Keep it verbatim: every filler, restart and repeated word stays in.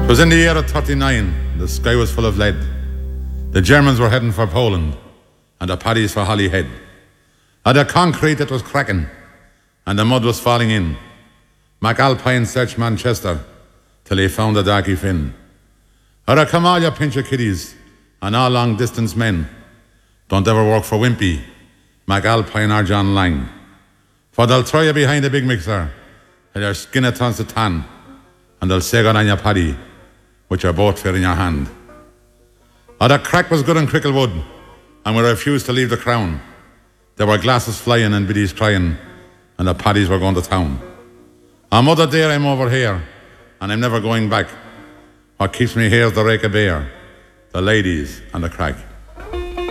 'Twas in the year of thirty-nine, the sky was full of lead. The Germans were heading for Poland, and the Paddies for Holyhead. At the concrete that was cracking, and the mud was falling in. MacAlpine searched Manchester, till he found the Darky Finn. Or come all you pincher kiddies, and all long-distance men. Don't ever work for Wimpy, MacAlpine or John Lang. For they'll throw you behind the big mixer, till your skin it turns to tan, and they'll say good on your paddy, with your boat fair in your hand. Oh, the crack was good in Cricklewood, and we refused to leave the crown. There were glasses flying and biddies crying, and the paddies were going to town. On Mother Day I'm over here, and I'm never going back. What keeps me here is the rake of beer, the ladies and the crack.